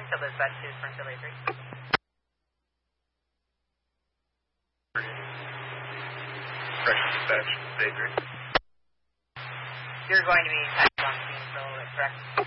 Timbers back to Springfield A3. Correction, dispatch, A3. You're going to be taxed on scene, so that's correct.